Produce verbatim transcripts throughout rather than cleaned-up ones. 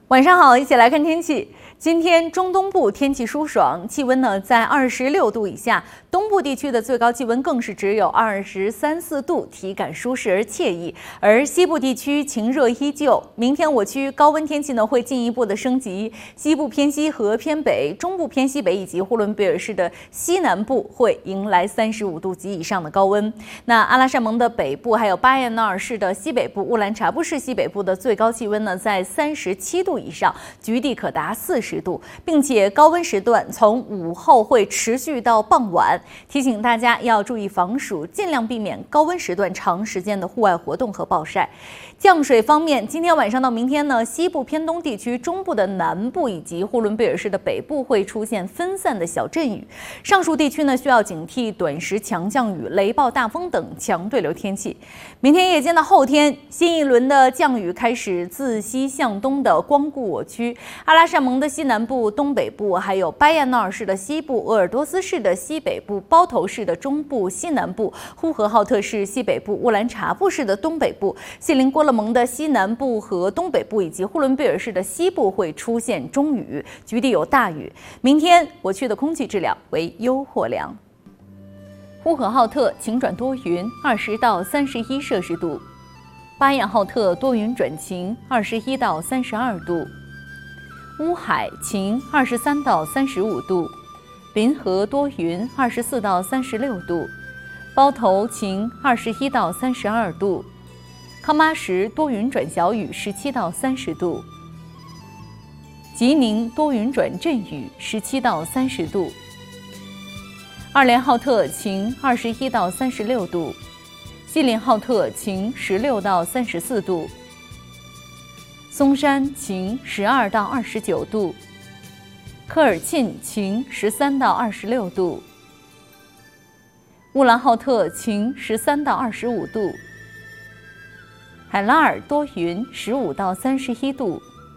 晚上好，一起来看天气。今天中东部天气舒爽，气温呢在二十六度以下，东部地区的最高气温更是只有二十三四度，体感舒适而惬意。而西部地区晴热依旧，明天我区高温天气呢会进一步的升级，西部偏西和偏北、中部偏西北以及呼伦贝尔市的西南部会迎来三十五度及以上的高温。那阿拉善盟的北部还有巴彦淖尔市的西北部、乌兰察布市西北部的最高气温呢在三十七度以上，局地可达四十。度，并且高温时段从午后会持续到傍晚，提醒大家要注意防暑，尽量避免高温时段长时间的户外活动和暴晒。降水方面，今天晚上到明天呢，西部偏东地区、中部的南部以及呼伦贝尔市的北部会出现分散的小阵雨，上述地区呢需要警惕短时强降雨、雷暴大风等强对流天气。明天夜间到后天，新一轮的降雨开始自西向东的光顾我区，阿拉善盟的西南部、东北部，还有巴彦淖尔市的西部、鄂尔多斯市的西北部、包头市的中部、西南部、呼和浩特市西北部、乌兰察布市的东北部、锡林郭勒盟的西南部和东北部以及呼伦贝尔市的西部会出现中雨，局地有大雨。明天我区的空气质量为优或良。呼和浩特晴转多云，二十到三十一摄氏度；巴彦浩特多云转晴，二十一到三十二度。乌海晴，二十三到三十五度；临河多云，二十四到三十六度；包头晴，二十一到三十二度；康巴什多云转小雨，十七到三十度；吉宁多云转阵雨，十七到三十度；二连浩特晴，二十一到三十六度；锡林浩特晴，十六到三十四度。松山晴，十二到二十九度；科尔沁晴，十三到二十六度；乌兰浩特晴，十三到二十五度；海拉尔多云，十五到三十一度；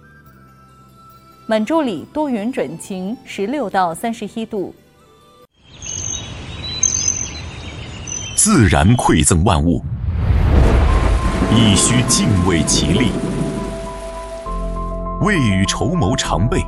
满洲里多云转晴，十六到三十一度。 自然馈赠万物，亦需敬畏其力。未雨绸缪常备，